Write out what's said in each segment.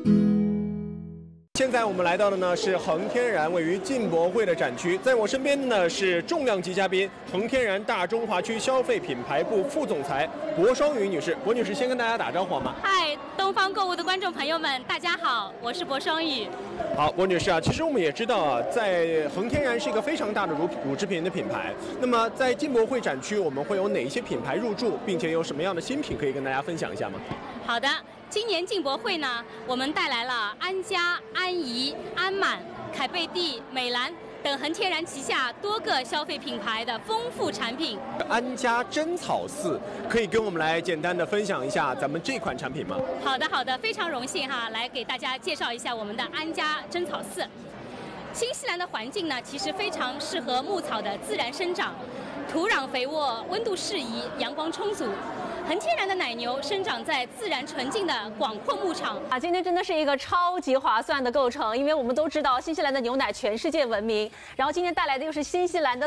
现在我们来到的呢是恒天然位于进博会的展区，在我身边呢是重量级嘉宾，恒天然大中华区消费品牌部副总裁薄双宇女士。薄女士先跟大家打招呼好吗？ 嗨，东方购物的观众朋友们，大家好，我是薄双宇。 好，薄女士啊，其实我们也知道啊，在恒天然是一个非常大的乳制品的品牌。那么在进博会展区，我们会有哪些品牌入驻，并且有什么样的新品可以跟大家分享一下吗？ 好的，今年进博会呢，我们带来了安佳、安怡、安满、凯贝蒂、美兰等恒天然旗下多个消费品牌的丰富产品。 安佳真草寺可以跟我们来简单的分享一下咱们这款产品吗？ 好的，非常荣幸哈，来给大家介绍一下我们的安佳真草寺。新西兰的环境呢，其实非常适合牧草的自然生长，土壤肥沃，温度适宜，阳光充足。恒天然的奶牛生长在自然纯净的广阔牧场啊，今天真的是一个超级划算的购程，因为我们都知道新西兰的牛奶全世界闻名，然后今天带来的又是新西兰的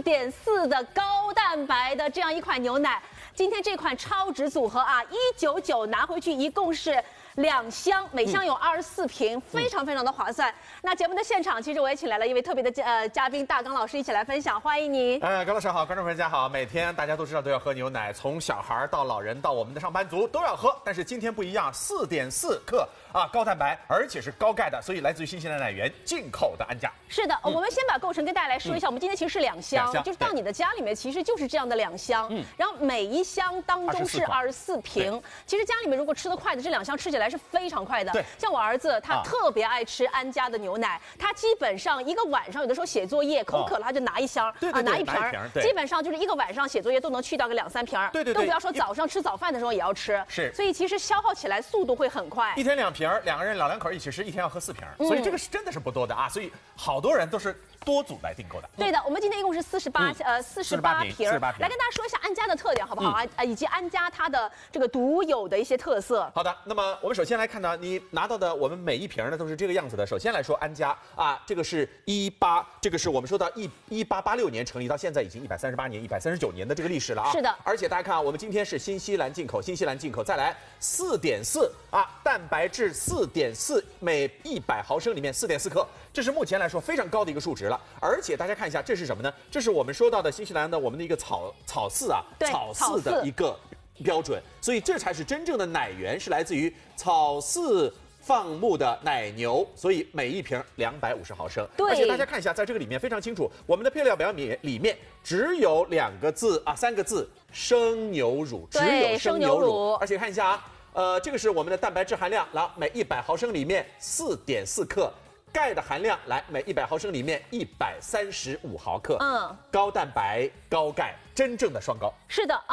4.4的高蛋白的这样一款牛奶。今天这款超值组合啊，199拿回去一共是2箱，每箱有24瓶，非常的划算。那节目的现场，其实我也请来了一位特别的嘉宾大刚老师一起来分享，欢迎您。 高老师好，观众朋友大家好。每天大家都知道都要喝牛奶，从小孩到老人到我们的上班族都要喝，但是今天不一样，4.4克啊高蛋白，而且是高钙的，所以来自于新西兰奶源进口的安佳。 是的，我们先把购程跟大家来说一下，我们今天其实是2箱，就是到你的家里面其实就是这样的2箱，然后每一箱当中是24瓶。其实家里面如果吃得快的，这2箱吃起来是非常快的。 对， 像我儿子他特别爱吃安佳的牛奶，他基本上一个晚上有的时候写作业口渴了他就拿一箱拿一瓶，基本上就是一个晚上写作业都能去掉个2、3瓶， 对， 都不要说早上吃早饭的时候也要吃。 是， 所以其实消耗起来速度会很快。 一天2瓶，2个人老2口一起吃，一天要喝4瓶，所以这个是真的是不多的啊，所以好多人都是多组来订购的。 对的，我们今天一共是48瓶，来跟大家说一下安佳的特点好不好啊？以及安佳它的这个独有的一些特色。 好的，那么我们首先来看到你拿到的，我们每一瓶呢都是这个样子的。首先来说安佳啊，这个是这个是我们说到1886年成立到现在已经138年、139年的这个历史了啊。 是的， 而且大家看啊，我们今天是新西兰进口，再来4.4啊，蛋白质4.4，每100毫升里面4.4克，这是目前来说非常高的一个数值了。而且大家看一下，这是什么呢？这是我们说到的新西兰的我们的一个草饲啊，草饲的一个标准，所以这才是真正的奶源，是来自于草饲放牧的奶牛，所以每一瓶250毫升。 对， 而且大家看一下，在这个里面非常清楚，我们的配料表里面只有3个字生牛乳，只有生牛乳。而且看一下啊，这个是我们的蛋白质含量，来每100毫升里面4.4克。钙的含量来每100毫升里面135毫克，高蛋白高钙，真正的双高。 是的啊。